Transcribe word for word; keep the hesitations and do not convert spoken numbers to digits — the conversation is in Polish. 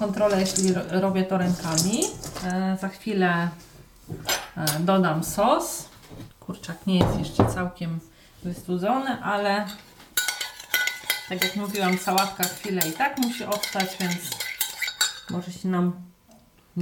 kontrolę, jeśli robię to rękami. Za chwilę dodam sos. Kurczak nie jest jeszcze całkiem wystudzony, ale tak jak mówiłam, sałatka chwilę i tak musi odstać, więc może się nam